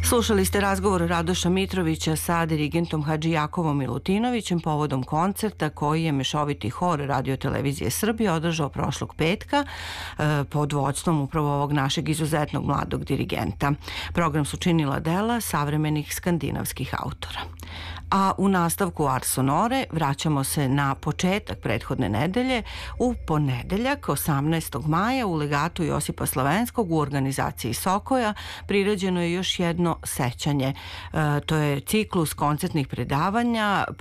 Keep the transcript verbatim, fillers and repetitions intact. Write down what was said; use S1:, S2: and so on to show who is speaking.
S1: Slušali ste razgovor Radoša Mitrovića sa dirigentom Hadži Jakovom Milutinovićem povodom koncerta koji je Mešoviti hor Radio-televizije Srbije održao prošlog petka pod vođstvom upravo ovog našeg izuzetnog mladog dirigenta. Program su činila dela savremenih skandinavskih autora. A u nastavku Ars Sonore vraćamo se na početak prethodne nedelje. U ponedeljak, osamnaestog maja, u legatu Josipa Slavenskog u organizaciji Sokoja priređeno je još jedno sećanje. E, to je ciklus koncertnih predavanja